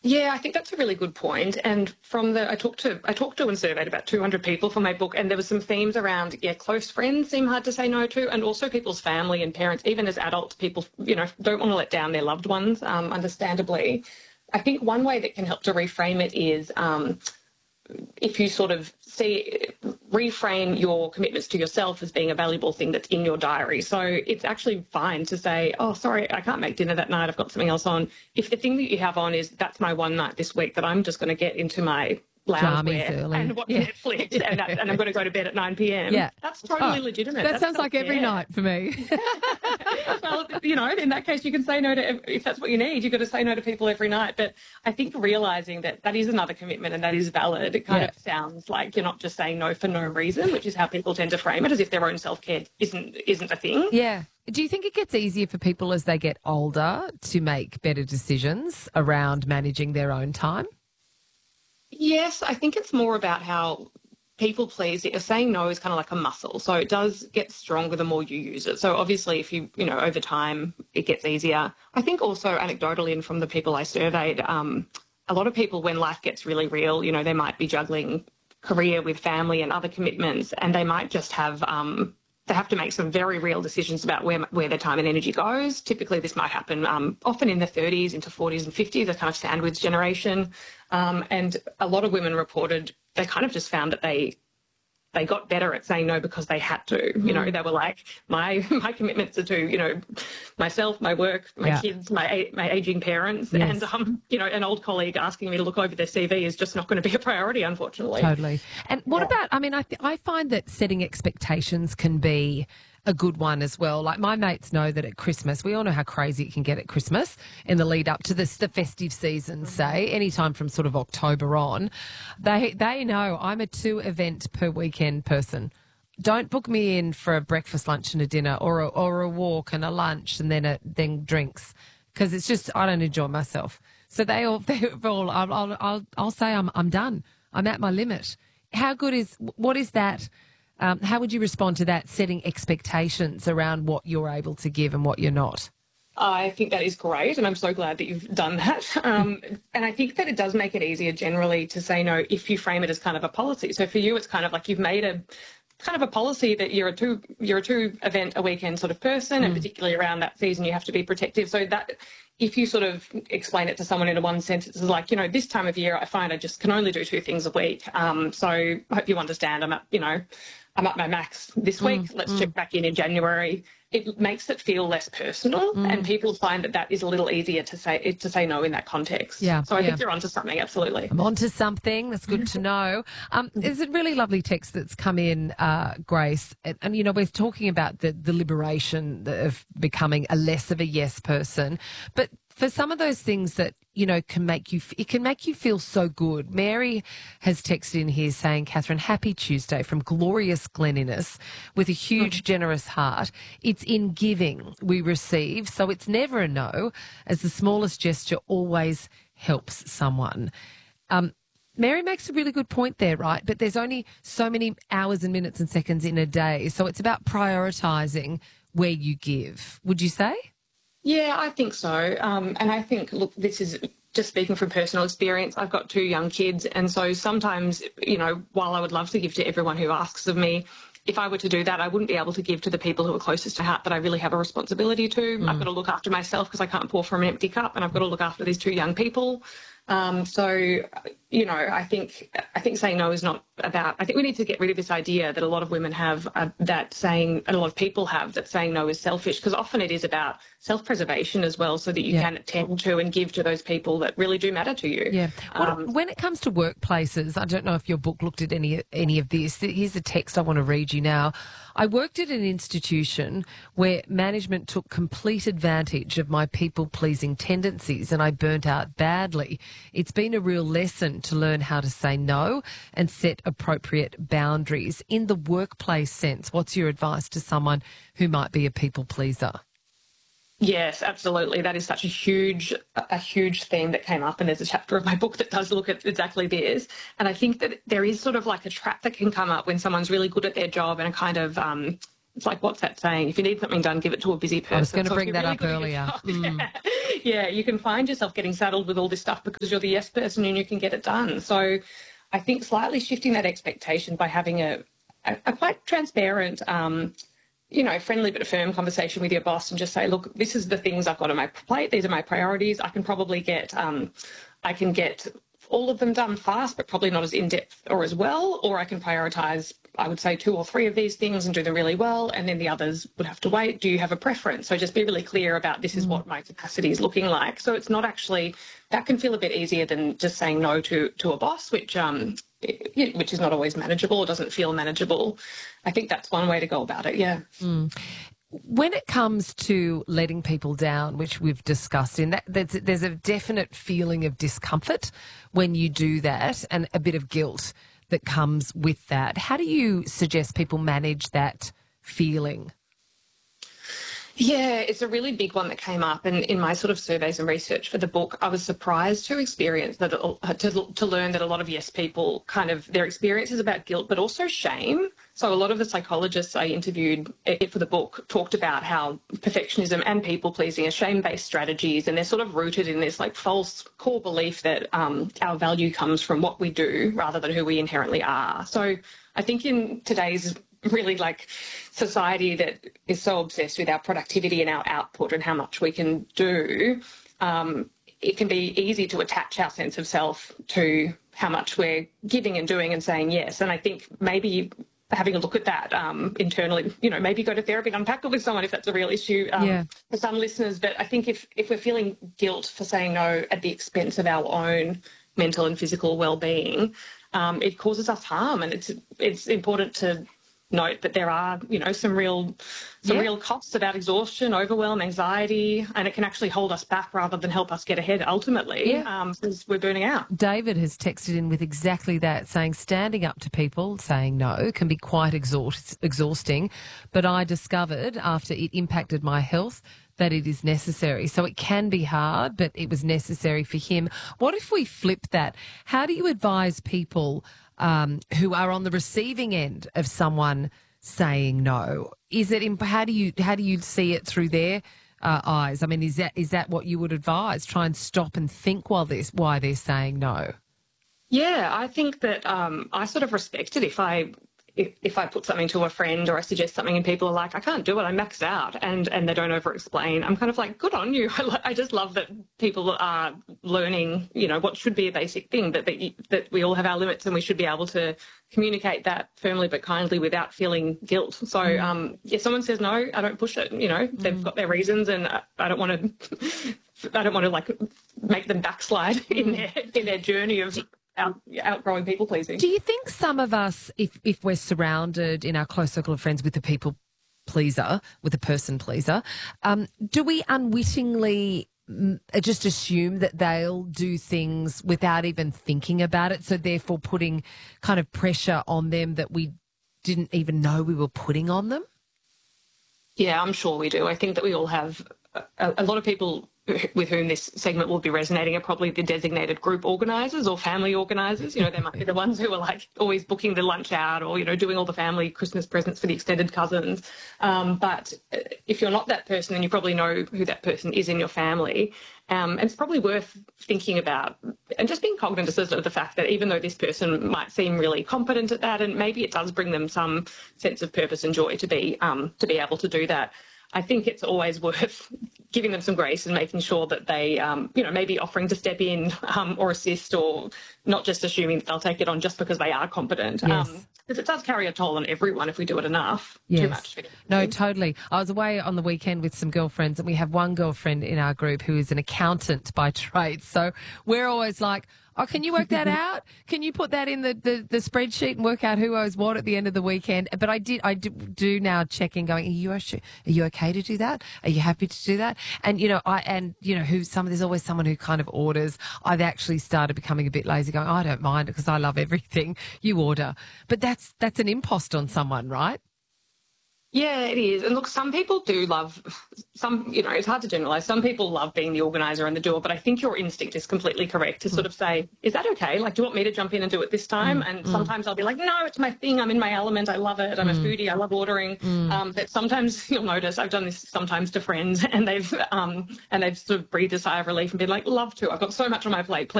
Yeah, I think that's a really good point. And I talked to and surveyed about 200 people for my book, and there were some themes around, close friends seem hard to say no to, and also people's family and parents. Even as adults, people, don't want to let down their loved ones, understandably. I think one way that can help to reframe it is if you sort of reframe your commitments to yourself as being a valuable thing that's in your diary. So it's actually fine to say, oh, sorry, I can't make dinner that night, I've got something else on. If the thing that you have on is that's my one night this week that I'm just going to get into my loungewear and watch Netflix and I'm going to go to bed at 9 p.m. Yeah. That's totally legitimate. That sounds like every night for me. Well, in that case, you can say no to, if that's what you need, you've got to say no to people every night. But I think realising that that is another commitment and that is valid, it kind of sounds like you're not just saying no for no reason, which is how people tend to frame it, as if their own self-care isn't a thing. Yeah. Do you think it gets easier for people as they get older to make better decisions around managing their own time? Yes, I think it's more about how people please. Saying no is kind of like a muscle, so it does get stronger the more you use it. So obviously, if you over time, it gets easier. I think also anecdotally, and from the people I surveyed, a lot of people, when life gets really real, they might be juggling career with family and other commitments, and they might just have they have to make some very real decisions about where their time and energy goes. Typically, this might happen often in the 30s into 40s and 50s, the kind of sandwich generation. And a lot of women reported they kind of just found that they got better at saying no because they had to. They were like, my commitments are to, myself, my work, my kids, my aging parents. Yes. And, an old colleague asking me to look over their CV is just not going to be a priority, unfortunately. Totally. And what about, I find that setting expectations can be a good one as well. Like my mates know that at Christmas, we all know how crazy it can get at Christmas in the lead up to the festive season, say, anytime from sort of October on. They know I'm a 2-event per weekend person. Don't book me in for a breakfast, lunch and a dinner or a walk and a lunch and then drinks, because it's just, I don't enjoy myself. So I'll say I'm done. I'm at my limit. What is that? How would you respond to that, setting expectations around what you're able to give and what you're not? I think that is great, and I'm so glad that you've done that. And I think that it does make it easier generally to say no if you frame it as kind of a policy. So for you, it's kind of like you've made a kind of a policy that you're a 2-event a weekend sort of person, and particularly around that season you have to be protective. So that if you sort of explain it to someone in a one sentence, it's like, this time of year I find I just can only do 2 things a week. So I hope you understand I'm at my max this week. Let's check back in January. It makes it feel less personal, and people find that is a little easier to say no in that context. Yeah. So I think you're onto something, absolutely. I'm onto something. That's good to know. There's a really lovely text that's come in, Grace, and we're talking about the liberation of becoming a less of a yes person, but for some of those things that, can make you feel so good. Mary has texted in here saying, Catherine, happy Tuesday from glorious Gleniness with a huge, generous heart. It's in giving we receive, so it's never a no, as the smallest gesture always helps someone. Mary makes a really good point there, right? But there's only so many hours and minutes and seconds in a day, so it's about prioritising where you give. Would you say? Yeah, I think so. And I think, look, this is just speaking from personal experience. I've got 2 young kids. And so sometimes, while I would love to give to everyone who asks of me, if I were to do that, I wouldn't be able to give to the people who are closest to heart that I really have a responsibility to. I've got to look after myself because I can't pour from an empty cup, and I've got to look after these 2 young people. I think saying no is not about, I think we need to get rid of this idea that a lot of women have and a lot of people have, that saying no is selfish, because often it is about self-preservation as well, so that you can attend to and give to those people that really do matter to you. Yeah. When it comes to workplaces, I don't know if your book looked at any of this. Here's a text I want to read you now. I worked at an institution where management took complete advantage of my people-pleasing tendencies, and I burnt out badly. It's been a real lesson to learn how to say no and set appropriate boundaries. In the workplace sense, what's your advice to someone who might be a people pleaser? Yes, absolutely. That is such a huge theme that came up, and there's a chapter of my book that does look at exactly this. And I think that there is sort of like a trap that can come up when someone's really good at their job and kind of It's like, what's that saying? If you need something done, give it to a busy person. I was going to So if bring you're that really up good at your earlier. job, yeah, you can find yourself getting saddled with all this stuff because you're the yes person and you can get it done. So I think slightly shifting that expectation by having a quite transparent, friendly but firm conversation with your boss and just say, look, this is the things I've got on my plate. These are my priorities. I can probably get, I can get all of them done fast, but probably not as in-depth or as well, or I can prioritise, I would say, 2 or 3 of these things and do them really well, and then the others would have to wait. Do you have a preference? So just be really clear about this is what my capacity is looking like. So it's not actually, that can feel a bit easier than just saying no to a boss, which is not always manageable or doesn't feel manageable. I think that's one way to go about it, yeah. When it comes to letting people down, which we've discussed, in that there's a definite feeling of discomfort when you do that and a bit of guilt that comes with that. How do you suggest people manage that feeling? Yeah, it's a really big one that came up, and in my sort of surveys and research for the book, I was surprised to experience that to learn that a lot of yes people their experience is about guilt, but also shame. So a lot of the psychologists I interviewed for the book talked about how perfectionism and people pleasing are shame-based strategies, and they're sort of rooted in this like false core belief that our value comes from what we do rather than who we inherently are. So I think in today's really like society that is so obsessed with our productivity and our output and how much we can do, it can be easy to attach our sense of self to how much we're giving and doing and saying yes. And I think maybe having a look at that internally, maybe go to therapy and unpack it with someone if that's a real issue for some listeners. But I think if we're feeling guilt for saying no at the expense of our own mental and physical well-being, it causes us harm. And it's important to note that there are, some real costs about exhaustion, overwhelm, anxiety, and it can actually hold us back rather than help us get ahead ultimately because we're burning out. David has texted in with exactly that, saying standing up to people, saying no, can be quite exhausting, but I discovered after it impacted my health that it is necessary. So it can be hard, but it was necessary for him. What if we flip that? How do you advise people who are on the receiving end of someone saying no? Is it how do you see it through their eyes? I mean, is that what you would advise? Try and stop and think why they're saying no. Yeah, I think that I sort of respect it if I put something to a friend or I suggest something and people are like, I can't do it, I'm maxed out, and they don't over-explain. I'm kind of like, good on you. I just love that people are learning, what should be a basic thing, that we all have our limits and we should be able to communicate that firmly but kindly without feeling guilt. So if someone says no, I don't push it. They've got their reasons, and I don't want to like make them backslide in their journey of outgrowing people pleasing. Do you think some of us, if we're surrounded in our close circle of friends with a people pleaser, with a person pleaser, do we unwittingly just assume that they'll do things without even thinking about it, so therefore putting kind of pressure on them that we didn't even know we were putting on them? Yeah, I'm sure we do. I think that we all have a lot of people with whom this segment will be resonating are probably the designated group organisers or family organisers. They might be the ones who are like always booking the lunch out or, doing all the family Christmas presents for the extended cousins. But if you're not that person, then you probably know who that person is in your family. And it's probably worth thinking about and just being cognizant of the fact that even though this person might seem really competent at that, and maybe it does bring them some sense of purpose and joy to be able to do that, I think it's always worth giving them some grace and making sure that they, maybe offering to step in or assist, or not just assuming that they'll take it on just because they are competent. Yes. Because it does carry a toll on everyone if we do it enough. Yes. Too much. No, totally. I was away on the weekend with some girlfriends, and we have one girlfriend in our group who is an accountant by trade. So we're always like, oh, can you work that out? Can you put that in the spreadsheet and work out who owes what at the end of the weekend? But I do now check in going, are you okay to do that? Are you happy to do that? And, there's always someone who kind of orders. I've actually started becoming a bit lazy going, I don't mind because I love everything. You order. But that's an impost on someone, right? Yeah, it is. And look, some people do love it's hard to generalize. Some people love being the organizer and the doer, but I think your instinct is completely correct to sort of say, is that okay? Like, do you want me to jump in and do it this time? And sometimes I'll be like, no, it's my thing. I'm in my element. I love it. I'm a foodie. I love ordering. But sometimes you'll notice I've done this sometimes to friends and they've sort of breathed a sigh of relief and been like, love to. I've got so much on my plate.